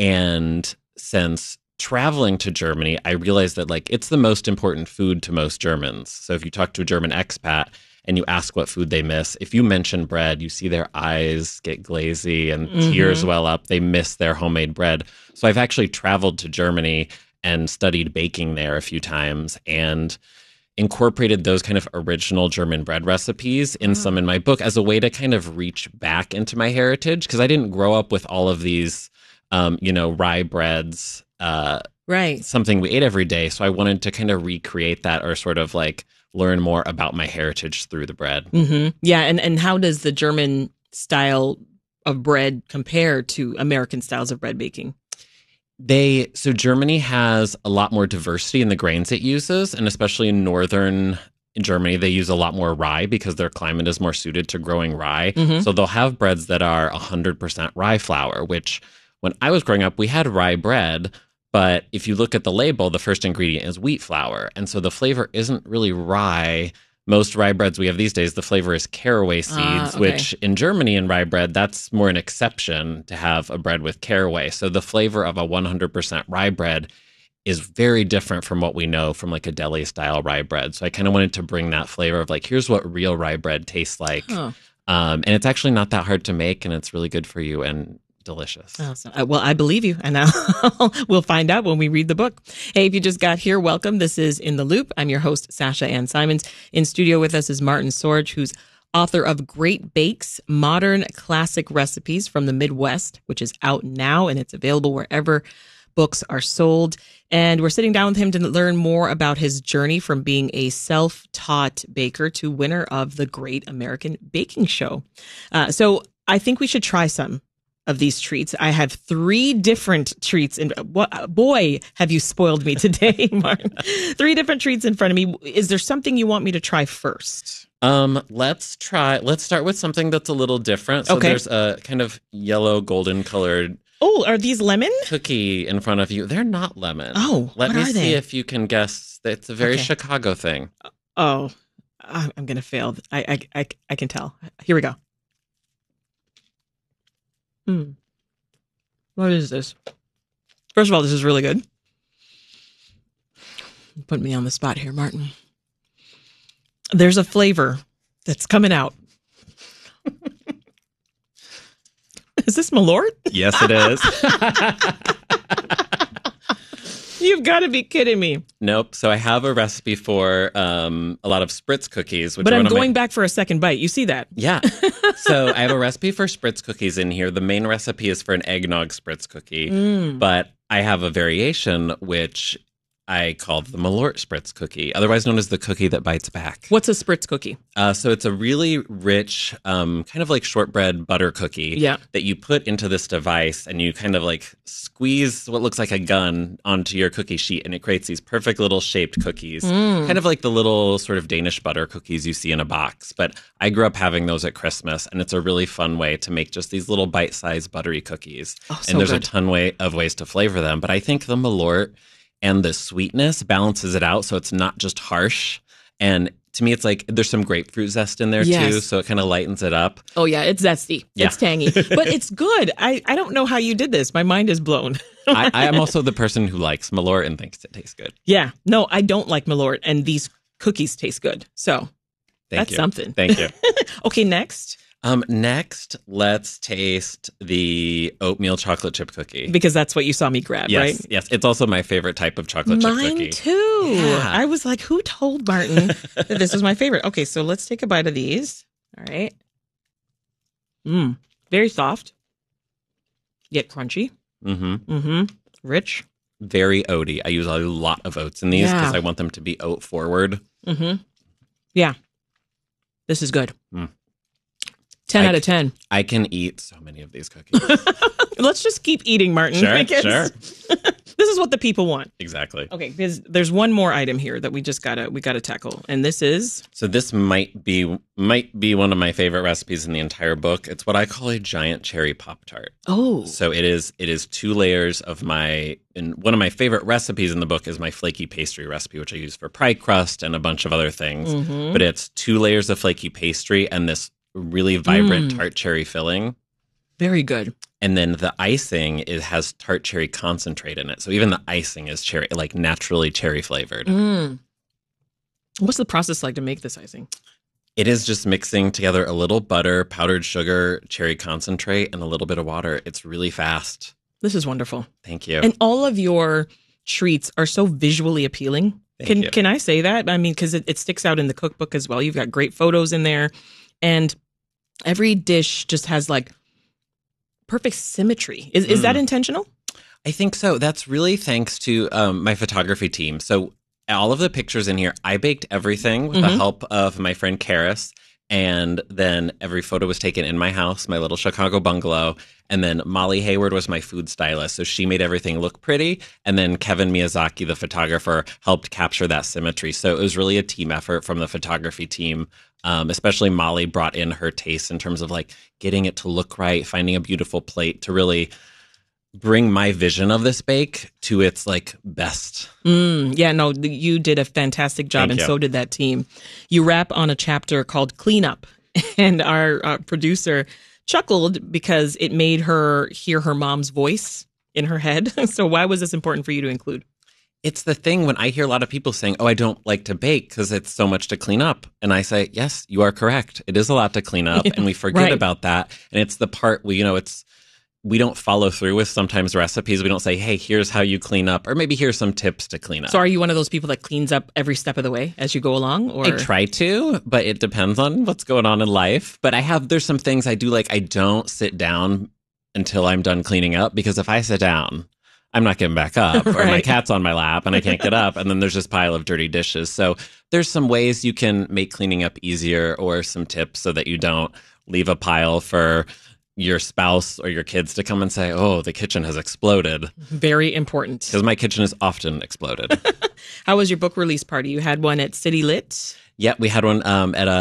And since traveling to Germany, I realized that like it's the most important food to most Germans. So if you talk to a German expat and you ask what food they miss, if you mention bread, you see their eyes get glazy and Mhm. tears well up. They miss their homemade bread. So I've actually traveled to Germany and studied baking there a few times and incorporated those kind of original German bread recipes in some in my book as a way to kind of reach back into my heritage, because I didn't grow up with all of these, um, you know, rye breads uh, right. something we ate every day. So I wanted to kind of recreate that, or sort of like learn more about my heritage through the bread. Mm-hmm. Yeah. And, and how does the German style of bread compare to American styles of bread baking? They so Germany has a lot more diversity in the grains it uses, and especially in northern Germany, they use a lot more rye because their climate is more suited to growing rye. Mhm. So they'll have breads that are one hundred percent rye flour, which when I was growing up, we had rye bread, but if you look at the label, the first ingredient is wheat flour. And so the flavor isn't really rye. Most rye breads we have these days, the flavor is caraway seeds, Ah, okay. which in Germany in rye bread, that's more an exception to have a bread with caraway. So the flavor of a one hundred percent rye bread is very different from what we know from like a deli style rye bread. So I kind of wanted to bring that flavor of like, here's what real rye bread tastes like. Huh. Um, and it's actually not that hard to make, and it's really good for you and delicious. Oh, so, uh, well, I believe you, and I'll, we'll find out when we read the book. Hey, if you just got here, welcome. This is In the Loop. I'm your host, Sasha Ann Simons. In studio with us is Martin Sorge, who's author of Great Bakes, Modern Classic Recipes from the Midwest, which is out now, and it's available wherever books are sold. And we're sitting down with him to learn more about his journey from being a self-taught baker to winner of the Great American Baking Show. Uh, so I think we should try some of these treats. I have three different treats. And boy, have you spoiled me today, Martin. Three different treats in front of me. Is there something you want me to try first? Um, let's try, let's start with something that's a little different. So Okay. there's a kind of yellow, golden colored Oh, are these lemon? cookie in front of you. They're not lemon. Oh, Let what me are see they? if you can guess. It's a very Okay. Chicago thing. Oh, I- I'm going to fail. I, I, I, I can tell. Here we go. Hmm. What is this? First of all, this is really good. Put me on the spot here, Martin. There's a flavor that's coming out. Is this Malort? Yes, it is. You've got to be kidding me. Nope. So I have a recipe for um, a lot of Spritz cookies. Which But are I'm one of going my- back for a second bite. You see that? Yeah. So I have a recipe for Spritz cookies in here. The main recipe is for an eggnog Spritz cookie, Mm. but I have a variation which I call the Malort Spritz cookie, otherwise known as the cookie that bites back. What's a Spritz cookie? Uh, so it's a really rich, um, kind of like shortbread butter cookie Yeah. that you put into this device, and you kind of like squeeze what looks like a gun onto your cookie sheet, and it creates these perfect little shaped cookies, Mm. kind of like the little sort of Danish butter cookies you see in a box. But I grew up having those at Christmas, and it's a really fun way to make just these little bite-sized buttery cookies. Oh, so and there's good. a ton way of ways to flavor them, but I think the Malort and the sweetness balances it out, so it's not just harsh. And to me, it's like there's some grapefruit zest in there Yes. too, so it kind of lightens it up. Oh, yeah, it's zesty. Yeah. It's tangy, but it's good. I, I don't know how you did this. My mind is blown. I, I am also the person who likes Malort and thinks it tastes good. Yeah, no, I don't like Malort, and these cookies taste good. So Thank that's you. something. Thank you. Okay, next, Um, next, let's taste the oatmeal chocolate chip cookie. because that's what you saw me grab, yes, right? yes, it's also my favorite type of chocolate chip Mine cookie. too. Yeah. I was like, who told Martin that this was my favorite? Okay, so let's take a bite of these. All right. Mmm, very soft, yet crunchy. Mm-hmm. Mm-hmm. Rich. Very oaty. I use a lot of oats in these because Yeah. I want them to be oat forward. Mm-hmm. Yeah. This is good. Mm. ten I- out of ten. I can eat so many of these cookies. Let's just keep eating, Martin. Sure, because sure. This is what the people want. Exactly. Okay, because there's one more item here that we just gotta we gotta tackle, and this is So this might be might be one of my favorite recipes in the entire book. It's what I call a giant cherry Pop Tart. oh So it is it is two layers of my and one of my favorite recipes in the book is my flaky pastry recipe, which I use for pie crust and a bunch of other things. Mhm. But it's two layers of flaky pastry and this really vibrant Mm. tart cherry filling. very good. And then the icing it has tart cherry concentrate in it. So even the icing is cherry, like naturally cherry flavored. Mm. What's the process like to make this icing? It is just mixing together a little butter, powdered sugar, cherry concentrate, and a little bit of water. It's really fast. This is wonderful. Thank you. And all of your treats are so visually appealing. Thank can you. can I say that? I mean, because it, it sticks out in the cookbook as well. You've got great photos in there, and every dish just has like perfect symmetry. Is is that Mm. intentional? I think so. That's really thanks to um, my photography team. So all of the pictures in here, I baked everything with Mhm. the help of my friend Karis. And then every photo was taken in my house, my little Chicago bungalow. And then Molly Hayward was my food stylist. So she made everything look pretty. And then Kevin Miyazaki, the photographer, helped capture that symmetry. So it was really a team effort from the photography team. Um, especially Molly brought in her taste in terms of like getting it to look right, finding a beautiful plate to really bring my vision of this bake to its like best. Mm, yeah, no, the, you did a fantastic job, Thank and you. so did that team. You wrap on a chapter called Cleanup, and our uh, producer chuckled because it made her hear her mom's voice in her head. So why was this important for you to include? It's the thing when I hear a lot of people saying, oh, I don't like to bake because it's so much to clean up. And I say, yes, you are correct. It is a lot to clean up. And we forget Right. about that. And it's the part where, you know, it's, we don't follow through with sometimes recipes. We don't say, hey, here's how you clean up, or maybe here's some tips to clean up. So are you one of those people that cleans up every step of the way as you go along? Or I try to, but it depends on what's going on in life. But I have, there's some things I do, like I don't sit down until I'm done cleaning up, because if I sit down, I'm not getting back up, or my Right. cat's on my lap and I can't get up. And then there's this pile of dirty dishes. So there's some ways you can make cleaning up easier, or some tips so that you don't leave a pile for your spouse or your kids to come and say, oh, the kitchen has exploded. Very important. Because my kitchen is often exploded. How was your book release party? You had one at City Lit? Yeah, we had one um, at a